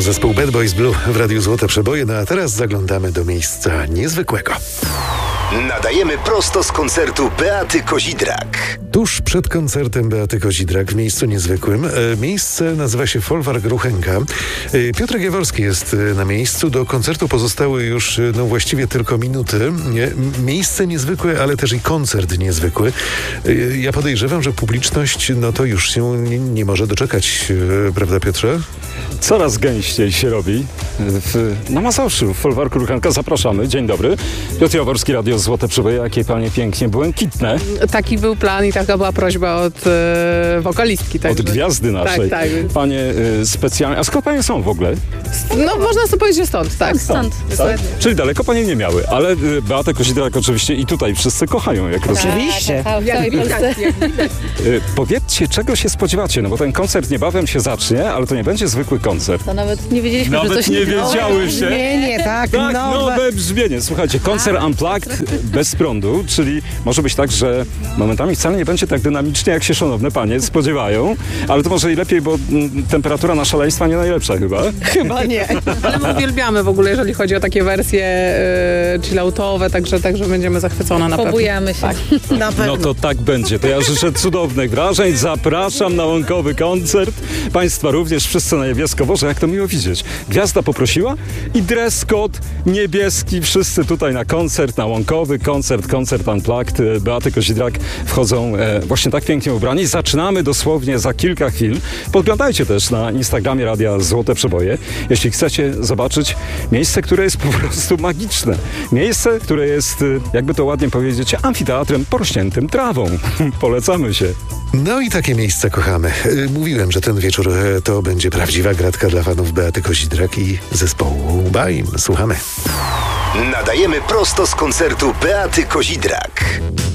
To zespół Bad Boys Blue w Radiu Złote Przeboje, no a teraz zaglądamy do miejsca niezwykłego. Nadajemy prosto z koncertu Beaty Kozidrak. Tuż przed koncertem Beaty Kozidrak w miejscu niezwykłym. Miejsce nazywa się Folwark Ruchenka. Piotrek Jaworski jest na miejscu. Do koncertu pozostały już właściwie tylko minuty. Miejsce niezwykłe, ale też i koncert niezwykły. Ja podejrzewam, że publiczność to już się nie może doczekać, prawda, Piotrze? Coraz gęściej się robi na Mazowszu, w Folwarku Ruchenka. Zapraszamy. Dzień dobry. Piotr Jaworski, Radio Złote Przeboje. Jakie panie pięknie błękitne. Taki był plan i taka była prośba od wokalistki. Tak, od gwiazdy naszej. Tak. Panie specjalnie... A skąd panie są w ogóle? No można sobie powiedzieć, że stąd, tak. Stąd. Tak? Czyli daleko panie nie miały, ale Beatę Kozidrak oczywiście i tutaj wszyscy kochają, jak rozumiem. Oczywiście. Powiedzcie, czego się spodziewacie, no bo ten koncert niebawem się zacznie, ale to nie będzie zwykły koncert. To nawet nie wiedzieliśmy, że coś nie wiedziałyście. Nie, tak, nowe brzmienie. Słuchajcie, koncert Unplugged bez prądu, czyli może być tak, że momentami wcale nie będzie tak dynamicznie, jak się szanowne panie spodziewają, ale to może i lepiej, bo temperatura na szaleństwa nie najlepsza chyba. Chyba nie. Ale my uwielbiamy w ogóle, jeżeli chodzi o takie wersje chilloutowe, także będziemy zachwycone na pewno. Pobujamy się. Tak. Na pewno. No to tak będzie. To ja życzę cudownych wrażeń. Zapraszam na łąkowy koncert. Państwa również, wszyscy na niebiesko. Boże, jak to miło widzieć. Gwiazda poprosiła i dress code niebieski. Wszyscy tutaj na koncert, na łąkowy koncert Unplugged. Beaty Kozidrak wchodzą właśnie tak pięknie ubrani. Zaczynamy dosłownie za kilka chwil. Podglądajcie też na Instagramie Radia Złote Przeboje, jeśli chcecie zobaczyć miejsce, które jest po prostu magiczne. Miejsce, które jest, jakby to ładnie powiedzieć, amfiteatrem porośniętym trawą. Polecamy się. No i takie miejsca kochamy. Mówiłem, że ten wieczór to będzie prawdziwa gratka dla fanów Beaty Kozidrak i zespołu Baim. Słuchamy. Nadajemy prosto z koncertu Beaty Kozidrak.